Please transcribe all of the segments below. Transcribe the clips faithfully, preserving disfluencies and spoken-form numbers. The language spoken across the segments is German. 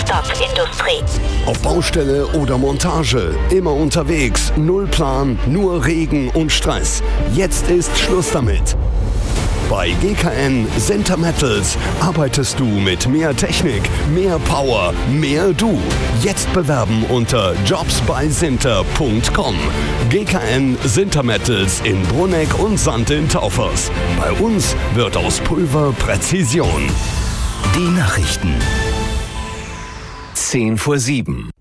Start-up-Industrie. Auf Baustelle oder Montage, immer unterwegs, null Plan, nur Regen und Stress. Jetzt ist Schluss damit. Bei G K N Sinter Metals arbeitest du mit mehr Technik, mehr Power, mehr du. Jetzt bewerben unter jobs bei sinter punkt com. G K N Sinter Metals in Brunegg und Sand in Taufers. Bei uns wird aus Pulver Präzision. Die Nachrichten. Zehn vor sieben.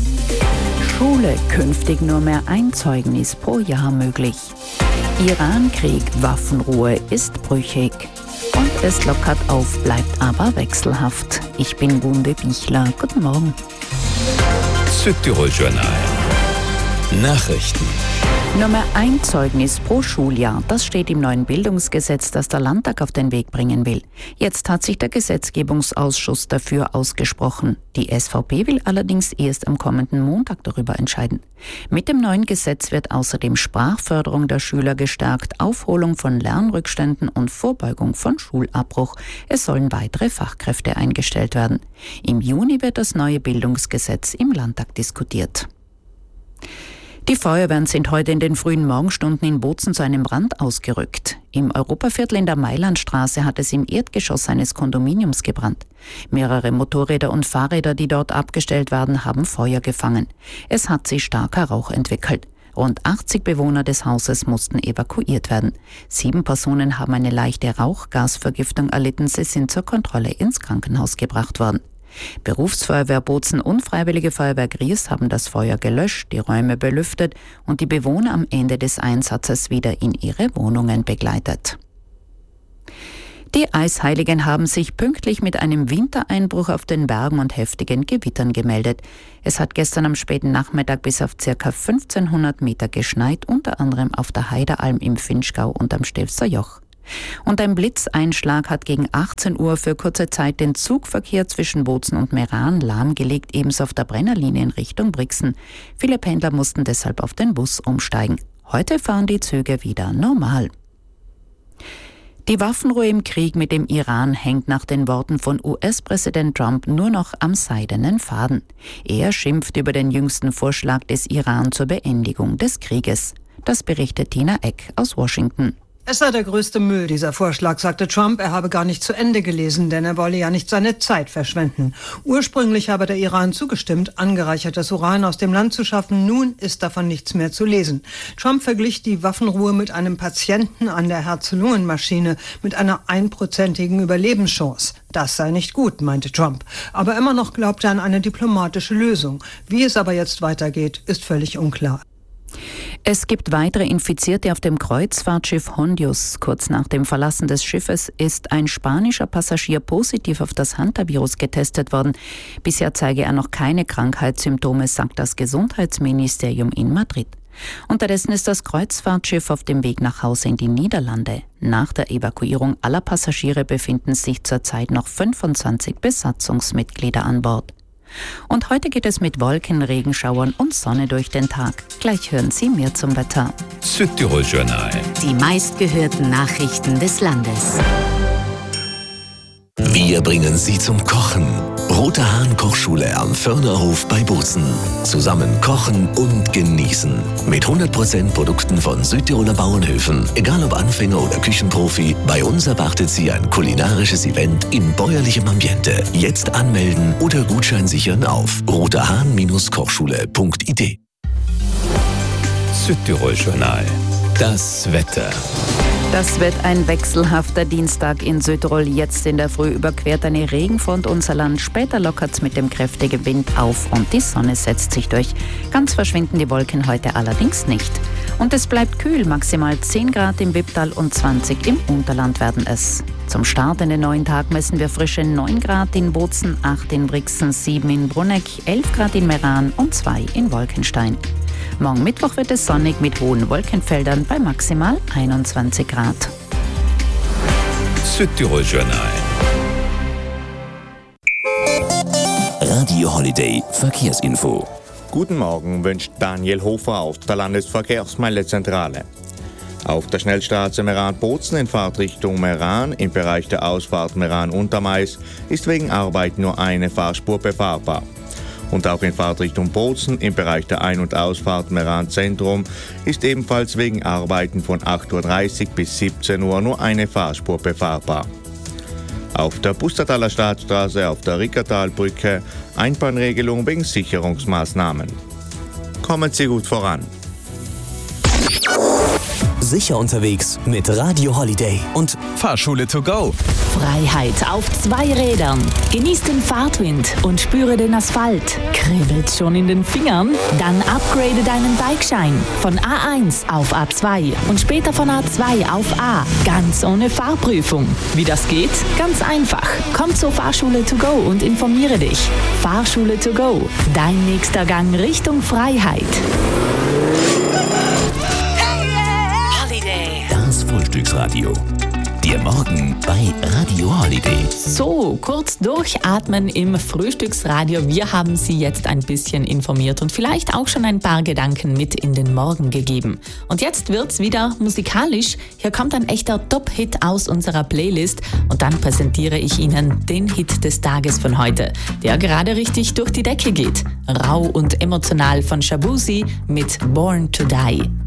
Schule künftig nur mehr ein Zeugnis pro Jahr möglich. Iran-Krieg, Waffenruhe ist brüchig. Und es lockert auf, bleibt aber wechselhaft. Ich bin Gunde Bichler. Guten Morgen. Südtirol Journal. Nachrichten. Nur mehr ein Zeugnis pro Schuljahr. Das steht im neuen Bildungsgesetz, das der Landtag auf den Weg bringen will. Jetzt hat sich der Gesetzgebungsausschuss dafür ausgesprochen. Die S V P will allerdings erst am kommenden Montag darüber entscheiden. Mit dem neuen Gesetz wird außerdem Sprachförderung der Schüler gestärkt, Aufholung von Lernrückständen und Vorbeugung von Schulabbruch. Es sollen weitere Fachkräfte eingestellt werden. Im Juni wird das neue Bildungsgesetz im Landtag diskutiert. Die Feuerwehren sind heute in den frühen Morgenstunden in Bozen zu einem Brand ausgerückt. Im Europaviertel in der Mailandstraße hat es im Erdgeschoss eines Kondominiums gebrannt. Mehrere Motorräder und Fahrräder, die dort abgestellt werden, haben Feuer gefangen. Es hat sich starker Rauch entwickelt. Rund achtzig Bewohner des Hauses mussten evakuiert werden. Sieben Personen haben eine leichte Rauchgasvergiftung erlitten. Sie sind zur Kontrolle ins Krankenhaus gebracht worden. Berufsfeuerwehr Bozen und Freiwillige Feuerwehr Gries haben das Feuer gelöscht, die Räume belüftet und die Bewohner am Ende des Einsatzes wieder in ihre Wohnungen begleitet. Die Eisheiligen haben sich pünktlich mit einem Wintereinbruch auf den Bergen und heftigen Gewittern gemeldet. Es hat gestern am späten Nachmittag bis auf ca. fünfzehnhundert Meter geschneit, unter anderem auf der Heidealm im Finchgau und am Stelfser Joch. Und ein Blitzeinschlag hat gegen achtzehn Uhr für kurze Zeit den Zugverkehr zwischen Bozen und Meran lahmgelegt, ebenso auf der Brennerlinie in Richtung Brixen. Viele Pendler mussten deshalb auf den Bus umsteigen. Heute fahren die Züge wieder normal. Die Waffenruhe im Krieg mit dem Iran hängt nach den Worten von U S-Präsident Trump nur noch am seidenen Faden. Er schimpft über den jüngsten Vorschlag des Iran zur Beendigung des Krieges. Das berichtet Tina Eck aus Washington. Es sei der größte Müll, dieser Vorschlag, sagte Trump. Er habe gar nicht zu Ende gelesen, denn er wolle ja nicht seine Zeit verschwenden. Ursprünglich habe der Iran zugestimmt, angereichertes Uran aus dem Land zu schaffen. Nun ist davon nichts mehr zu lesen. Trump verglich die Waffenruhe mit einem Patienten an der Herz-Lungen-Maschine mit einer einprozentigen Überlebenschance. Das sei nicht gut, meinte Trump. Aber immer noch glaubt er an eine diplomatische Lösung. Wie es aber jetzt weitergeht, ist völlig unklar. Es gibt weitere Infizierte auf dem Kreuzfahrtschiff Hondius. Kurz nach dem Verlassen des Schiffes ist ein spanischer Passagier positiv auf das Hantavirus getestet worden. Bisher zeige er noch keine Krankheitssymptome, sagt das Gesundheitsministerium in Madrid. Unterdessen ist das Kreuzfahrtschiff auf dem Weg nach Hause in die Niederlande. Nach der Evakuierung aller Passagiere befinden sich zurzeit noch fünfundzwanzig Besatzungsmitglieder an Bord. Und heute geht es mit Wolken, Regenschauern und Sonne durch den Tag. Gleich hören Sie mehr zum Wetter. Südtirol Journal. Die meistgehörten Nachrichten des Landes. Wir bringen Sie zum Kochen. Rote Hahn Kochschule am Förnerhof bei Bozen. Zusammen kochen und genießen. Mit hundert Prozent Produkten von Südtiroler Bauernhöfen. Egal ob Anfänger oder Küchenprofi, bei uns erwartet Sie ein kulinarisches Event in bäuerlichem Ambiente. Jetzt anmelden oder Gutschein sichern auf rotehahn kochschule punkt i d. Südtirol Journal. Das Wetter. Das wird ein wechselhafter Dienstag in Südtirol. Jetzt in der Früh überquert eine Regenfront unser Land. Später lockert es mit dem kräftigen Wind auf und die Sonne setzt sich durch. Ganz verschwinden die Wolken heute allerdings nicht. Und es bleibt kühl, maximal zehn Grad im Wipptal und zwanzig im Unterland werden es. Zum Start in den neuen Tag messen wir frische neun Grad in Bozen, acht in Brixen, sieben in Brunegg, elf Grad in Meran und zwei in Wolkenstein. Morgen Mittwoch wird es sonnig mit hohen Wolkenfeldern bei maximal einundzwanzig Grad. Südtirol Journal. Radio Holiday Verkehrsinfo. Guten Morgen wünscht Daniel Hofer aus der Landesverkehrsmeldezentrale. Auf der Schnellstraße Meran-Bozen in Fahrtrichtung Meran im Bereich der Ausfahrt Meran-Untermais ist wegen Arbeit nur eine Fahrspur befahrbar. Und auch in Fahrtrichtung Bozen im Bereich der Ein- und Ausfahrt Meran-Zentrum ist ebenfalls wegen Arbeiten von acht Uhr dreißig bis siebzehn Uhr nur eine Fahrspur befahrbar. Auf der Pustertaler Staatsstraße auf der Rickertalbrücke Einbahnregelung wegen Sicherungsmaßnahmen. Kommen Sie gut voran. Sicher unterwegs mit Radio Holiday und Fahrschule to go. Freiheit auf zwei Rädern. Genieß den Fahrtwind und spüre den Asphalt. Kribbelt schon in den Fingern? Dann upgrade deinen Bikeschein von A eins auf A zwei und später von A zwei auf A. Ganz ohne Fahrprüfung. Wie das geht? Ganz einfach. Komm zur Fahrschule to go und informiere dich. Fahrschule to go. Dein nächster Gang Richtung Freiheit. Das Frühstücksradio. Der Morgen bei Radio Holiday. So, kurz durchatmen im Frühstücksradio. Wir haben Sie jetzt ein bisschen informiert und vielleicht auch schon ein paar Gedanken mit in den Morgen gegeben. Und jetzt wird's wieder musikalisch. Hier kommt ein echter Top-Hit aus unserer Playlist und dann präsentiere ich Ihnen den Hit des Tages von heute, der gerade richtig durch die Decke geht. Rau und emotional von Shabuzi mit Born to Die.